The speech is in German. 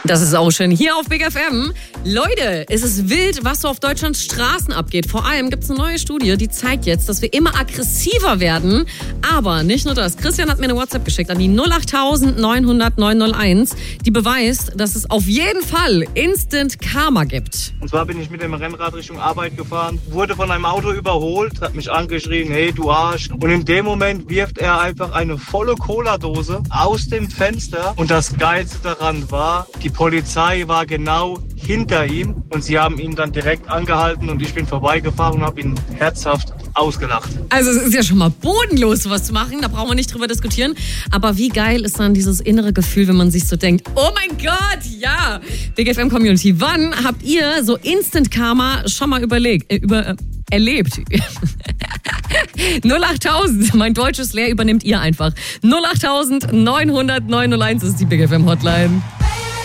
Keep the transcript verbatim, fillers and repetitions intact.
Das ist auch schön. Hier auf Big F M. Leute, es ist wild, was so auf Deutschlands Straßen abgeht. Vor allem gibt es eine neue Studie, die zeigt jetzt, dass wir immer aggressiver werden. Aber nicht nur das. Christian hat mir eine WhatsApp geschickt an die null acht neun null null neun null eins, die beweist, dass es auf jeden Fall Instant Karma gibt. Und zwar bin ich mit dem Rennrad Richtung Arbeit gefahren, wurde von einem Auto überholt, hat mich angeschrien, hey du Arsch. Und in dem Moment wirft er einfach eine volle Cola-Dose aus dem Fenster. Und das Geilste daran war, die Polizei war genau hinter ihm und sie haben ihn dann direkt angehalten und ich bin vorbeigefahren und habe ihn herzhaft ausgelacht. Also es ist ja schon mal bodenlos, sowas zu machen, da brauchen wir nicht drüber diskutieren. Aber wie geil ist dann dieses innere Gefühl, wenn man sich so denkt, oh mein Gott, ja. Big F M Community, wann habt ihr so Instant Karma schon mal überlegt, äh, über, äh, erlebt? null acht tausend, mein deutsches Lehr übernimmt ihr einfach. null acht neun null null neun null eins ist die Big F M Hotline.